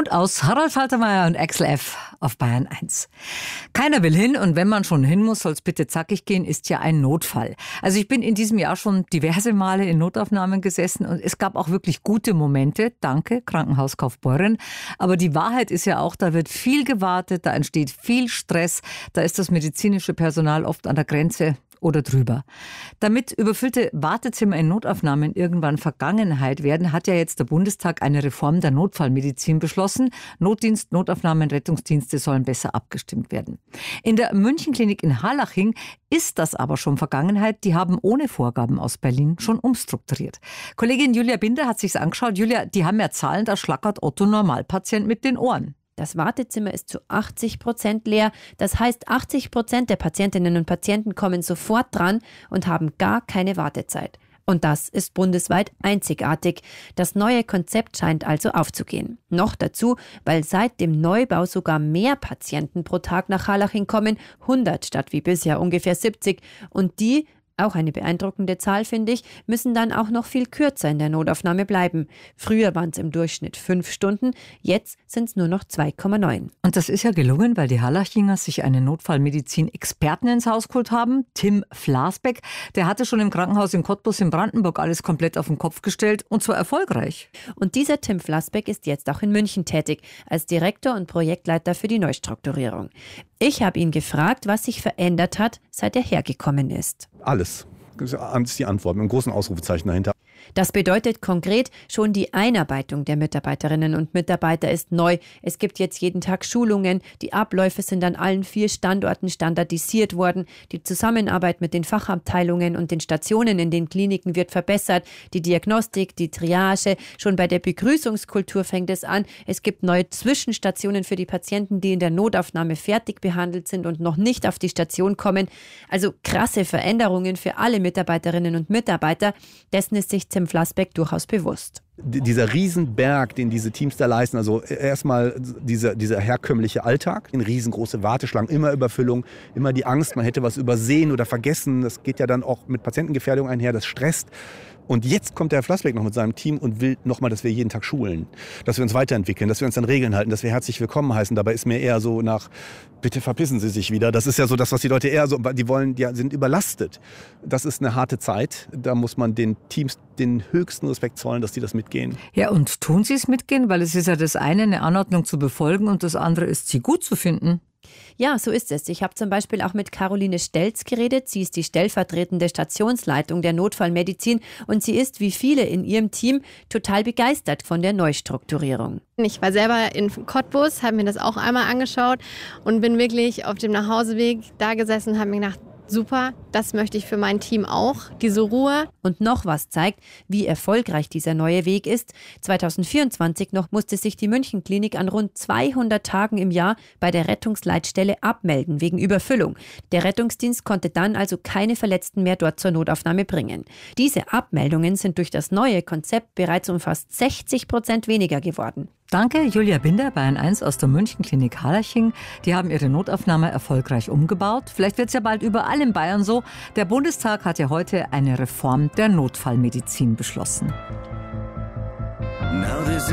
Gut aus Harald Faltermeier und Axel F. auf Bayern 1. Keiner will hin und wenn man schon hin muss, soll es bitte zackig gehen, ist ja ein Notfall. Also ich bin in diesem Jahr schon diverse Male in Notaufnahmen gesessen und es gab auch wirklich gute Momente. Danke, Krankenhaus Kaufbeuren. Aber die Wahrheit ist ja auch, da wird viel gewartet, da entsteht viel Stress, da ist das medizinische Personal oft an der Grenze oder drüber. Damit überfüllte Wartezimmer in Notaufnahmen irgendwann Vergangenheit werden, hat ja jetzt der Bundestag eine Reform der Notfallmedizin beschlossen. Notdienst, Notaufnahmen, Rettungsdienste sollen besser abgestimmt werden. In der Münchenklinik in Harlaching ist das aber schon Vergangenheit. Die haben ohne Vorgaben aus Berlin schon umstrukturiert. Kollegin Julia Binder hat sich's angeschaut. Julia, die haben ja Zahlen, da schlackert Otto Normalpatient mit den Ohren. Das Wartezimmer ist zu 80% leer. Das heißt, 80% der Patientinnen und Patienten kommen sofort dran und haben gar keine Wartezeit. Und das ist bundesweit einzigartig. Das neue Konzept scheint also aufzugehen. Noch dazu, weil seit dem Neubau sogar mehr Patienten pro Tag nach Harlaching kommen, 100 statt wie bisher ungefähr 70. Und die, auch eine beeindruckende Zahl, finde ich, müssen dann auch noch viel kürzer in der Notaufnahme bleiben. Früher waren es im Durchschnitt 5 Stunden, jetzt sind es nur noch 2,9. Und das ist ja gelungen, weil die Harlachinger sich einen Notfallmedizin-Experten ins Haus geholt haben, Tim Flasbeck. Der hatte schon im Krankenhaus in Cottbus in Brandenburg alles komplett auf den Kopf gestellt und zwar erfolgreich. Und dieser Tim Flasbeck ist jetzt auch in München tätig, als Direktor und Projektleiter für die Neustrukturierung. Ich habe ihn gefragt, was sich verändert hat, seit er hergekommen ist. Alles. Das ist die Antwort mit einem großen Ausrufezeichen dahinter. Das bedeutet konkret, schon die Einarbeitung der Mitarbeiterinnen und Mitarbeiter ist neu. Es gibt jetzt jeden Tag Schulungen. Die Abläufe sind an allen 4 Standorten standardisiert worden. Die Zusammenarbeit mit den Fachabteilungen und den Stationen in den Kliniken wird verbessert. Die Diagnostik, die Triage. Schon bei der Begrüßungskultur fängt es an. Es gibt neue Zwischenstationen für die Patienten, die in der Notaufnahme fertig behandelt sind und noch nicht auf die Station kommen. Also krasse Veränderungen für alle Mitarbeiterinnen und Mitarbeiter. Dessen ist sich Tim Flasbeck durchaus bewusst. Dieser Riesenberg, den diese Teams da leisten, also erstmal dieser herkömmliche Alltag, in riesengroße Warteschlangen, immer Überfüllung, immer die Angst, man hätte was übersehen oder vergessen. Das geht ja dann auch mit Patientengefährdung einher, das stresst. Und jetzt kommt der Herr Flasbeck noch mit seinem Team und will nochmal, dass wir jeden Tag schulen, dass wir uns weiterentwickeln, dass wir uns an Regeln halten, dass wir herzlich willkommen heißen. Dabei ist mir eher so nach, bitte verpissen Sie sich wieder. Das ist ja so das, was die Leute eher so, die wollen, die sind überlastet. Das ist eine harte Zeit. Da muss man den Teams den höchsten Respekt zollen, dass die das mitgehen. Ja, und tun sie es mitgehen? Weil es ist ja das eine, eine Anordnung zu befolgen und das andere ist, sie gut zu finden. Ja, so ist es. Ich habe zum Beispiel auch mit Caroline Stelz geredet. Sie ist die stellvertretende Stationsleitung der Notfallmedizin und sie ist, wie viele in ihrem Team, total begeistert von der Neustrukturierung. Ich war selber in Cottbus, habe mir das auch einmal angeschaut und bin wirklich auf dem Nachhauseweg da gesessen und habe mir gedacht, super, das möchte ich für mein Team auch, diese Ruhe. Und noch was zeigt, wie erfolgreich dieser neue Weg ist. 2024 noch musste sich die Münchenklinik an rund 200 Tagen im Jahr bei der Rettungsleitstelle abmelden wegen Überfüllung. Der Rettungsdienst konnte dann also keine Verletzten mehr dort zur Notaufnahme bringen. Diese Abmeldungen sind durch das neue Konzept bereits um fast 60% weniger geworden. Danke, Julia Binder, Bayern 1 aus der Münchenklinik Harlaching. Die haben ihre Notaufnahme erfolgreich umgebaut. Vielleicht wird es ja bald überall in Bayern so. Der Bundestag hat ja heute eine Reform der Notfallmedizin beschlossen.